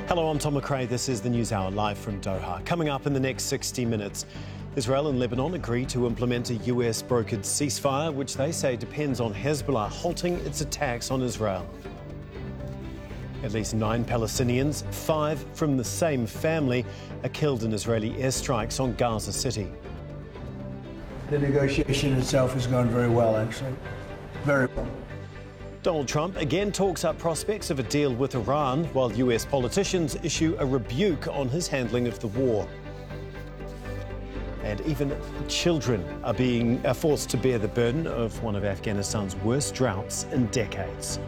Hello, I'm Tom McRae. This is the News Hour live from Doha. Coming up in the next 60 minutes, Israel and Lebanon agree to implement a US-brokered ceasefire, which they say depends on Hezbollah halting its attacks on Israel. At least 9 Palestinians, 5 from the same family, are killed in Israeli airstrikes on Gaza City. The negotiation itself has gone very well, actually. Very well. Donald Trump again talks up prospects of a deal with Iran, while US politicians issue a rebuke on his handling of the war. And even children are forced to bear the burden of one of Afghanistan's worst droughts in decades.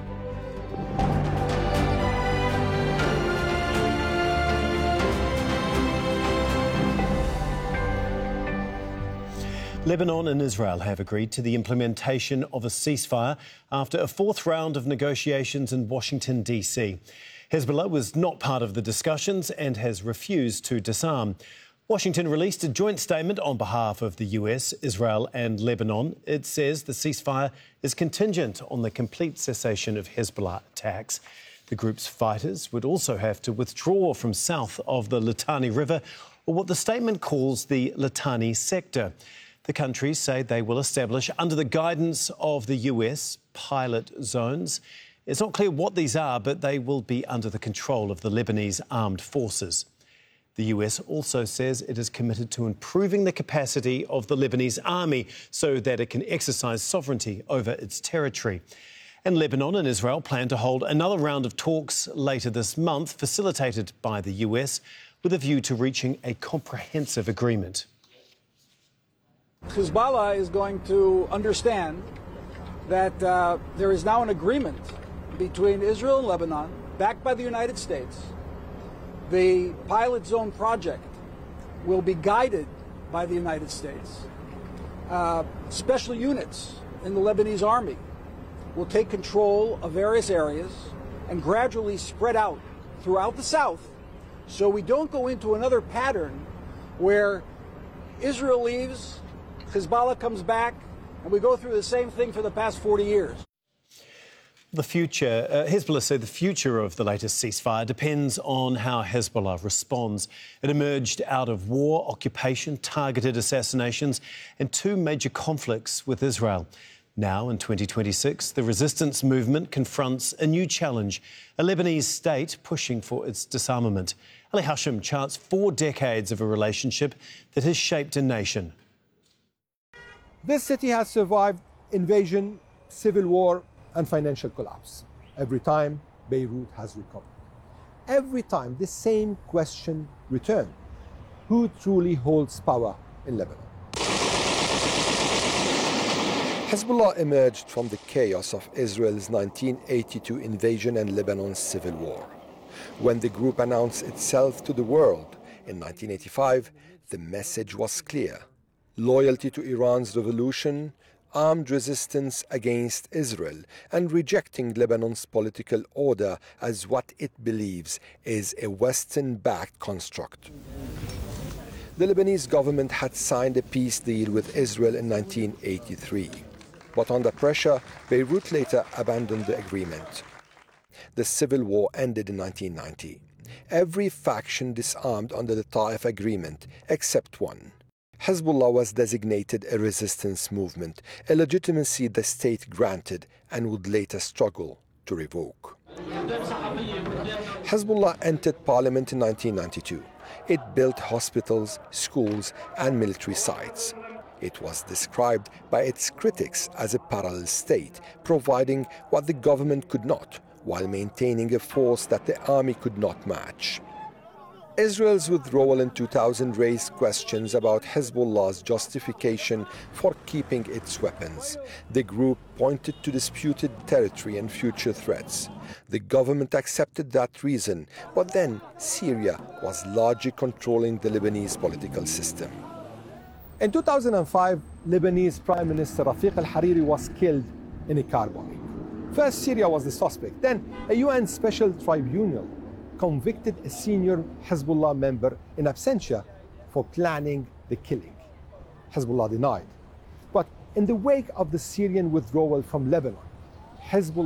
Lebanon and Israel have agreed to the implementation of a ceasefire after a 4th round of negotiations in Washington, D.C. Hezbollah was not part of the discussions and has refused to disarm. Washington released a joint statement on behalf of the US, Israel and Lebanon. It says the ceasefire is contingent on the complete cessation of Hezbollah attacks. The group's fighters would also have to withdraw from south of the Litani River, or what the statement calls the Litani sector. The countries say they will establish, under the guidance of the US, pilot zones. It's not clear what these are, but they will be under the control of the Lebanese armed forces. The US also says it is committed to improving the capacity of the Lebanese army so that it can exercise sovereignty over its territory. And Lebanon and Israel plan to hold another round of talks later this month, facilitated by the US, with a view to reaching a comprehensive agreement. Hezbollah is going to understand that there is now an agreement between Israel and Lebanon, backed by the United States. The pilot zone project will be guided by the United States. Special units in the Lebanese army will take control of various areas and gradually spread out throughout the south, so we don't go into another pattern where Israel leaves, Hezbollah comes back, and we go through the same thing for the past 40 years. Hezbollah said the future of the latest ceasefire depends on how Hezbollah responds. It emerged out of war, occupation, targeted assassinations, and 2 major conflicts with Israel. Now, in 2026, the resistance movement confronts a new challenge, a Lebanese state pushing for its disarmament. Ali Hashim charts 4 decades of a relationship that has shaped a nation. This city has survived invasion, civil war, and financial collapse. Every time, Beirut has recovered. Every time, the same question returned: who truly holds power in Lebanon? Hezbollah emerged from the chaos of Israel's 1982 invasion and Lebanon's civil war. When the group announced itself to the world in 1985, the message was clear: loyalty to Iran's revolution, armed resistance against Israel, and rejecting Lebanon's political order as what it believes is a Western-backed construct. The Lebanese government had signed a peace deal with Israel in 1983. But under pressure, Beirut later abandoned the agreement. The civil war ended in 1990. Every faction disarmed under the Taif Agreement, except one. Hezbollah was designated a resistance movement, a legitimacy the state granted and would later struggle to revoke. Hezbollah entered parliament in 1992. It built hospitals, schools, and military sites. It was described by its critics as a parallel state, providing what the government could not, while maintaining a force that the army could not match. Israel's withdrawal in 2000 raised questions about Hezbollah's justification for keeping its weapons. The group pointed to disputed territory and future threats. The government accepted that reason, but then Syria was largely controlling the Lebanese political system. In 2005, Lebanese Prime Minister Rafiq al-Hariri was killed in a car bombing. First, Syria was the suspect. Then, a UN special tribunal convicted a senior Hezbollah member in absentia for planning the killing. Hezbollah denied. But in the wake of the Syrian withdrawal from Lebanon, Hezbollah